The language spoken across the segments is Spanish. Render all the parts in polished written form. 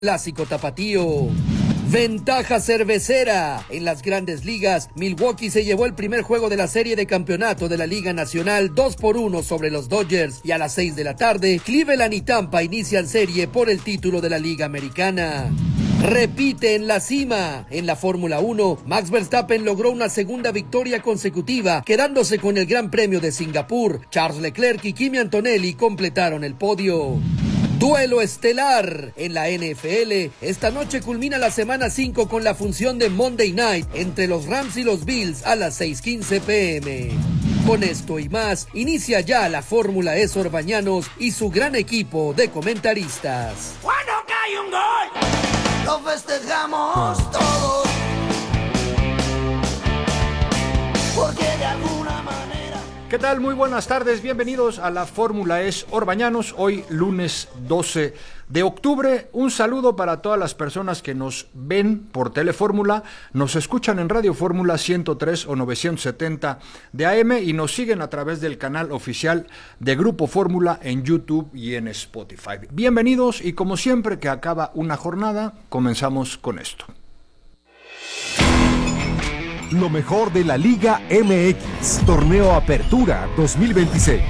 Clásico tapatío. Ventaja cervecera. En las grandes ligas, Milwaukee se llevó el primer juego de la serie de campeonato de la Liga Nacional 2-1 sobre los Dodgers, y a las 6 de la tarde, Cleveland y Tampa inician serie por el título de la Liga Americana. Repite en la cima. En la Fórmula 1, Max Verstappen logró una segunda victoria consecutiva, quedándose con el Gran Premio de Singapur. Charles Leclerc y Kimi Antonelli completaron el podio. Duelo estelar en la NFL. Esta noche culmina la semana 5 con la función de Monday Night entre los Rams y los Bills a las 6:15 p.m. Con esto y más, inicia ya la Fórmula E Orbañanos y su gran equipo de comentaristas. Cuando cae un gol, lo festejamos todos, porque de alguna manera... ¿Qué tal? Muy buenas tardes, bienvenidos a la Fórmula E Orbañanos, hoy lunes 12 de octubre. Un saludo para todas las personas que nos ven por Telefórmula, nos escuchan en Radio Fórmula 103 o 970 de AM y nos siguen a través del canal oficial de Grupo Fórmula en YouTube y en Spotify. Bienvenidos, y como siempre que acaba una jornada, comenzamos con esto. Lo mejor de la Liga MX, Torneo Apertura 2026.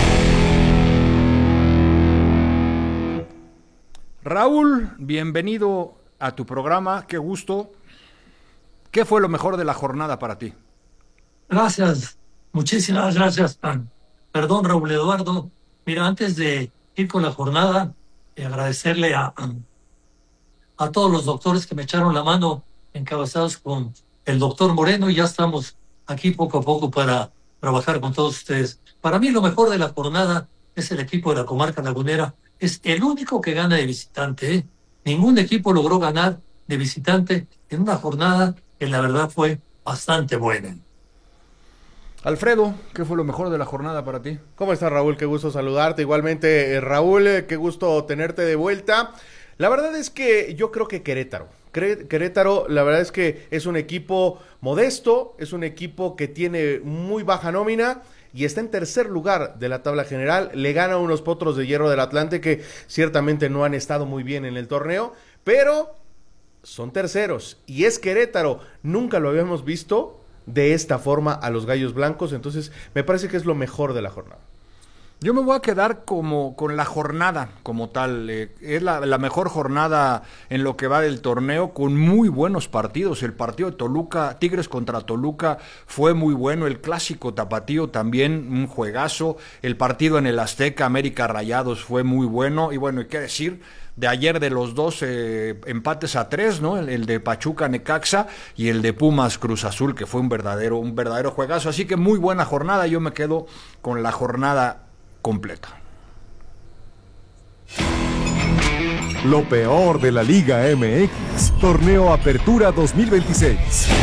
Raúl, bienvenido a tu programa, qué gusto. ¿Qué fue lo mejor de la jornada para ti? Gracias, muchísimas gracias. Perdón, Raúl Eduardo. Mira, antes de ir con la jornada, agradecerle a todos los doctores que me echaron la mano, encabezados con el doctor Moreno, y ya estamos aquí poco a poco para trabajar con todos ustedes. Para mí lo mejor de la jornada es el equipo de la comarca lagunera. Es el único que gana de visitante, ¿eh? Ningún equipo logró ganar de visitante en una jornada que la verdad fue bastante buena. Alfredo, ¿qué fue lo mejor de la jornada para ti? ¿Cómo estás, Raúl? Qué gusto saludarte. Igualmente, Raúl, qué gusto tenerte de vuelta. La verdad es que yo creo que Querétaro, la verdad es que es un equipo modesto, es un equipo que tiene muy baja nómina y está en tercer lugar de la tabla general. Le gana a unos Potros de Hierro del Atlante que ciertamente no han estado muy bien en el torneo, pero son terceros y es Querétaro. Nunca lo habíamos visto de esta forma a los Gallos Blancos, entonces me parece que es lo mejor de la jornada. Yo me voy a quedar con la jornada como tal. Es la mejor jornada en lo que va del torneo, con muy buenos partidos. El partido de Toluca, Tigres contra Toluca, fue muy bueno. El clásico tapatío también, un juegazo. El partido en el Azteca, América Rayados, fue muy bueno. Y bueno, hay que decir de ayer de los dos empates a 3, ¿no? El de Pachuca Necaxa y el de Pumas Cruz Azul, que fue un verdadero juegazo. Así que muy buena jornada. Yo me quedo con la jornada completa. Lo peor de la Liga MX, Torneo Apertura 2026.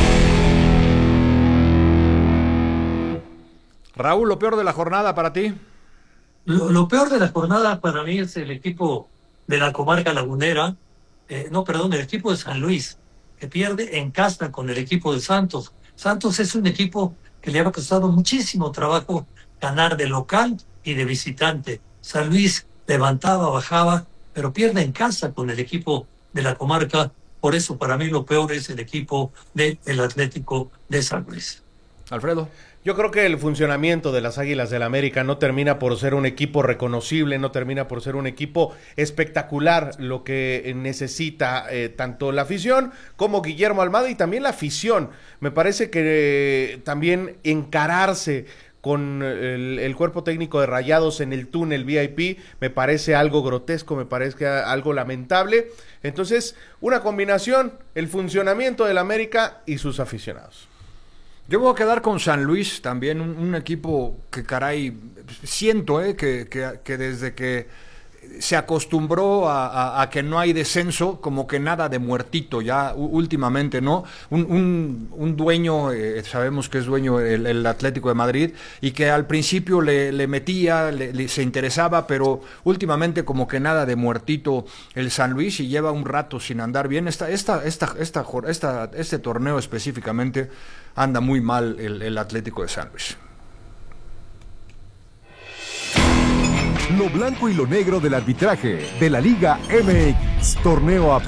Raúl, lo peor de la jornada para ti. Lo peor de la jornada para mí es el equipo de la comarca lagunera, el equipo de San Luis, que pierde en casa con el equipo de Santos. Santos es un equipo que le ha costado muchísimo trabajo ganar de local y de visitante. San Luis levantaba, bajaba, pero pierde en casa con el equipo de la comarca. Por eso para mí lo peor es el equipo del Atlético de San Luis. Alfredo. Yo creo que el funcionamiento de las Águilas del América no termina por ser un equipo reconocible, no termina por ser un equipo espectacular, lo que necesita tanto la afición como Guillermo Almada y también la afición. Me parece que también encararse con el cuerpo técnico de Rayados en el túnel VIP me parece algo grotesco, me parece algo lamentable. Entonces, una combinación, el funcionamiento del América y sus aficionados. Yo me voy a quedar con San Luis también, un equipo que caray, siento que desde que se acostumbró a que no hay descenso, como que nada de muertito ya últimamente, ¿no? Un dueño, sabemos que es dueño el Atlético de Madrid, y que al principio le metía, se interesaba, pero últimamente como que nada de muertito el San Luis, y lleva un rato sin andar bien. Este torneo específicamente anda muy mal el Atlético de San Luis. lo blanco y lo negro del arbitraje de la Liga MX. Torneo